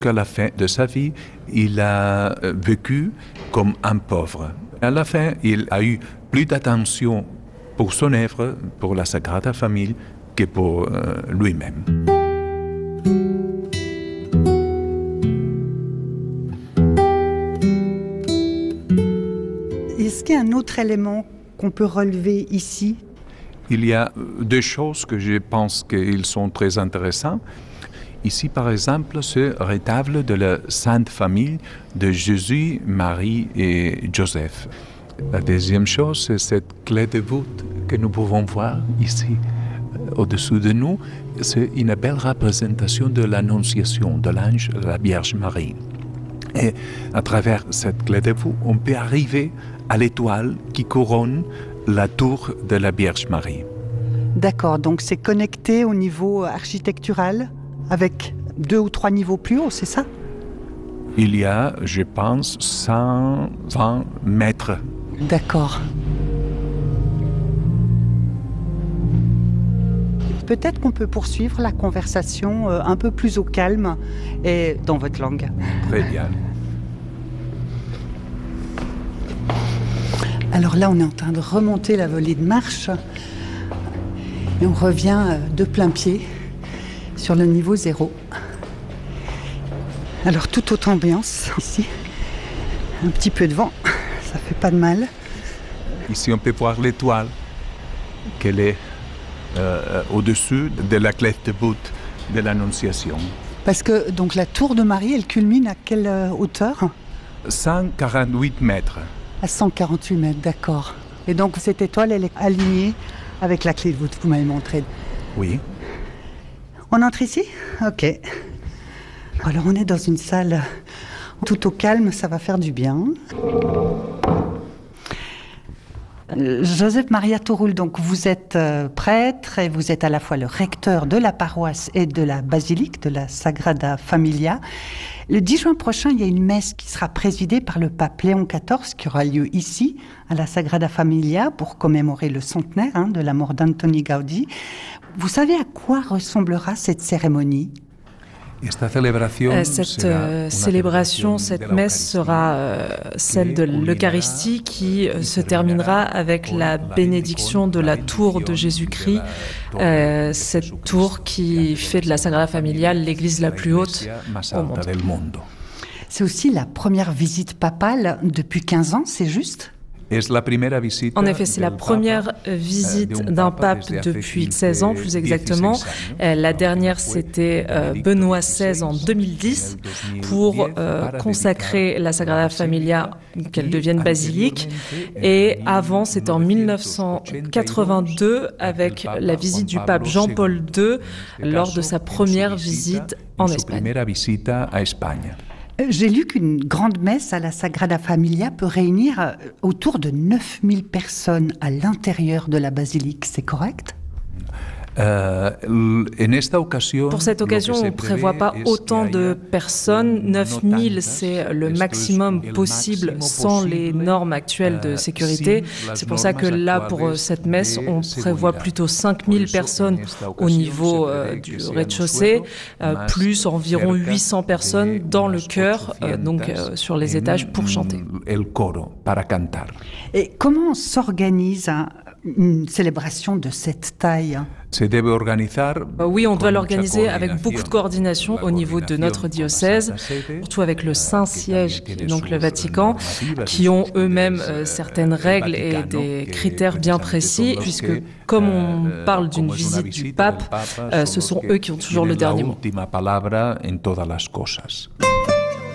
Qu'à la fin de sa vie, il a vécu comme un pauvre. À la fin, il a eu plus d'attention pour son œuvre, pour la Sagrada Familia, que pour lui-même. Est-ce qu'il y a un autre élément qu'on peut relever ici? Il y a deux choses que je pense qu'ils sont très intéressants. Ici, par exemple, ce retable de la Sainte Famille de Jésus, Marie et Joseph. La deuxième chose, c'est cette clé de voûte que nous pouvons voir ici, au-dessous de nous. C'est une belle représentation de l'Annonciation de l'ange de la Vierge Marie. Et à travers cette clé de voûte, on peut arriver à l'étoile qui couronne la tour de la Vierge Marie. D'accord, donc c'est connecté au niveau architectural avec 2 ou 3 niveaux plus haut, c'est ça? Il y a, je pense, 120 mètres. D'accord. Peut-être qu'on peut poursuivre la conversation un peu plus au calme et dans votre langue. Très bien. Alors là, on est en train de remonter la volée de marche et on revient de plein pied sur le niveau 0. Alors toute autre ambiance ici, un petit peu de vent, ça fait pas de mal. Ici, on peut voir l'étoile, qu'elle est au-dessus de la clé de voûte de l'Annonciation. Parce que donc la tour de Marie, elle culmine à quelle hauteur? 148 mètres. À 148 mètres, d'accord. Et donc cette étoile, elle est alignée avec la clé de voûte, vous m'avez montré. Oui. On entre ici? Ok. Alors on est dans une salle tout au calme, ça va faire du bien. Joseph Maria Turul, donc vous êtes prêtre et vous êtes à la fois le recteur de la paroisse et de la basilique de la Sagrada Familia. Le 10 juin prochain, il y a une messe qui sera présidée par le pape Léon XIV qui aura lieu ici, à la Sagrada Familia, pour commémorer le centenaire de la mort d'Antoni Gaudí. Vous savez à quoi ressemblera cette cérémonie ? Cette célébration, cette messe sera celle de l'Eucharistie qui se terminera avec la bénédiction de la tour de Jésus-Christ, cette tour qui fait de la Sagrada Familia l'église la plus haute au monde. C'est aussi la première visite papale depuis 15 ans, c'est juste ? En effet, c'est la première visite d'un pape depuis 16 ans, plus exactement. La dernière, c'était Benoît XVI en 2010 pour consacrer la Sagrada Familia, qu'elle devienne basilique. Et avant, c'était en 1982 avec la visite du pape Jean-Paul II lors de sa première visite en Espagne. J'ai lu qu'une grande messe à la Sagrada Familia peut réunir autour de 9000 personnes à l'intérieur de la basilique, c'est correct ? Pour cette occasion, on ne prévoit pas autant de personnes. 9000, c'est le maximum possible sans les normes actuelles de sécurité. C'est pour ça que là, pour cette messe, on prévoit plutôt 5000 personnes au niveau du rez-de-chaussée, plus environ 800 personnes dans le chœur, donc sur les étages pour chanter. Et comment s'organise une célébration de cette taille ? Oui, on doit l'organiser avec beaucoup de coordination au niveau de notre diocèse, surtout avec le Saint-Siège, qui est donc le Vatican, qui ont eux-mêmes certaines règles et des critères bien précis, puisque comme on parle d'une visite du pape, ce sont eux qui ont toujours le dernier mot.